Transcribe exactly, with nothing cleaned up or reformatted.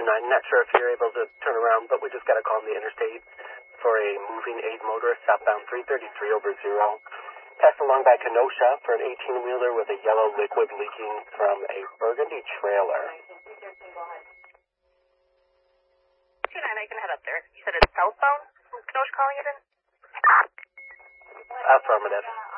two nine. Not sure if you're able to turn around, but we just got a call on the interstate for a moving aid motorist southbound three thirty-three over zero. Passed along by Kenosha for an eighteen-wheeler with a yellow liquid leaking from a burgundy trailer. two nine, I can head up there. You said it's southbound? Kenosha calling it in? Affirmative.